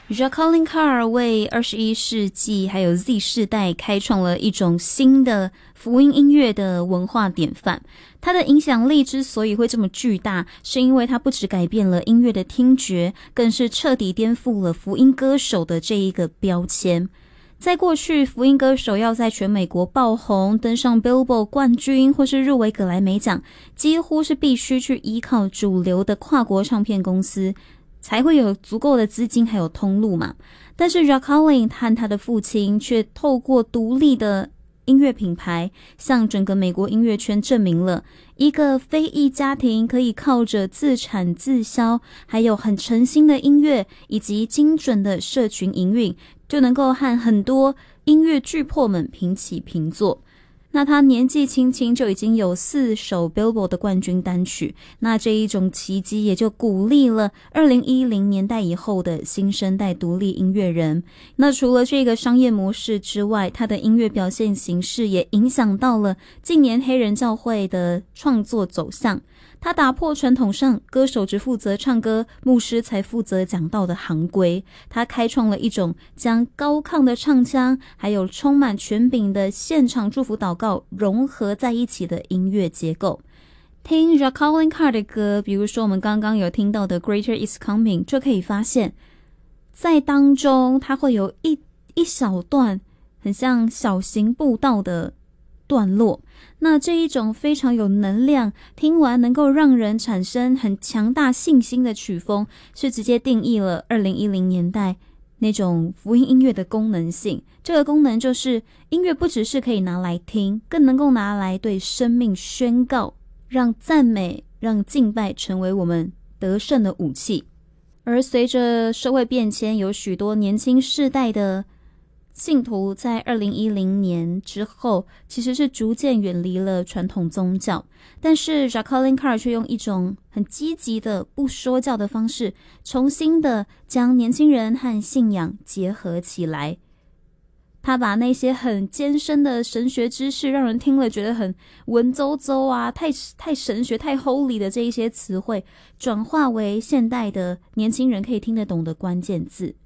Jacqueline Carr 为21世纪还有 Z 世代开创了一种新的福音音乐的文化典范。他的影响力之所以会这么巨大，是因为他不只改变了音乐的听觉，更是彻底颠覆了福音歌手的这一个标签。在过去，福音歌手要在全美国爆红，登上 Billboard 冠军或是入围葛莱美奖，几乎是必须去依靠主流的跨国唱片公司才会有足够的资金还有通路嘛。但是 Jacqueline 和他的父亲却透过独立的音乐品牌，向整个美国音乐圈证明了一个非裔家庭可以靠着自产自销，还有很诚心的音乐以及精准的社群营运，就能够和很多音乐巨擘们平起平坐。那他年纪轻轻就已经有4首 Billboard 的冠军单曲，那这一种奇迹也就鼓励了2010年代以后的新生代独立音乐人。那除了这个商业模式之外，他的音乐表现形式也影响到了近年黑人教会的创作走向。他打破传统上歌手只负责唱歌，牧师才负责讲道的行规。他开创了一种将高亢的唱腔还有充满权柄的现场祝福祷告融合在一起的音乐结构。听 Jacqueline Carr 的歌，比如说我们刚刚有听到的 Greater is Coming， 就可以发现在当中它会有一小段很像小型布道的段落。那这一种非常有能量，听完能够让人产生很强大信心的曲风，是直接定义了2010年代那种福音音乐的功能性。这个功能就是音乐不只是可以拿来听，更能够拿来对生命宣告，让赞美让敬拜成为我们得胜的武器。而随着社会变迁，有许多年轻世代的信徒在2010年之后其实是逐渐远离了传统宗教，但是 Jacqueline Carr 却用一种很积极的不说教的方式，重新的将年轻人和信仰结合起来。他把那些很艰深的神学知识，让人听了觉得很文绉绉啊，太神学太 holy 的这一些词汇，转化为现代的年轻人可以听得懂的关键字。